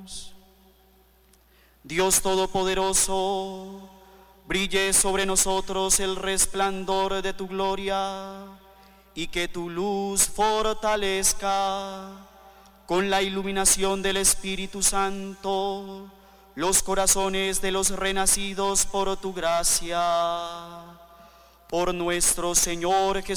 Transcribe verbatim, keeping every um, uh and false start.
Oremos. Dios Todopoderoso, brille sobre nosotros el resplandor de tu gloria y que tu luz fortalezca con la iluminación del Espíritu Santo los corazones de los renacidos por tu gracia. Por nuestro Señor Jesucristo,